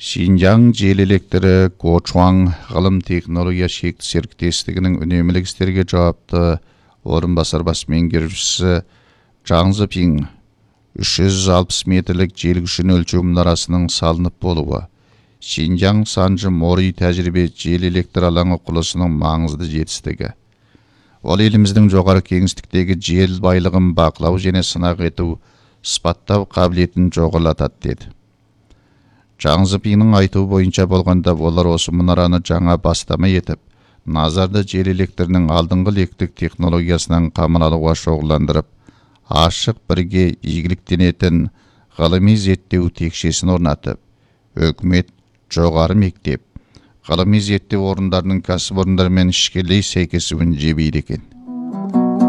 Шинжаң жел электри Гочуаң ғылым технология шекті серіктестігінің үнемілік істерге жауапты орынбасар бас меңгерушісі Чжан Зипин 360 метрлік жел күшін өлчеу мұнарасының салынып болуы, Шинжаң Санжы Мори тәжірибе жел электр алаңы құрылысының маңызды жетістігі. Ол еліміздің жоғары кеңістіктегі жел байлығын бақылау және сынақ ету, сыпаттау қабілетін жоғарылатады деді. Чжан Зипиннің айтуы бойынша болғанда олар осы мұнараны жаңа бастама етіп, назарды жел электрінің алдыңғы лектік технологиясынан қамын алуға шоғырландырып, ашық бірге игіліктенетін ғылыми зерттеу текшесін орнатып, өкімет, жоғары мектеп, ғылыми зерттеу орындарының кәсіпорындармен ішкерлей сәйкесуін жебейді екен.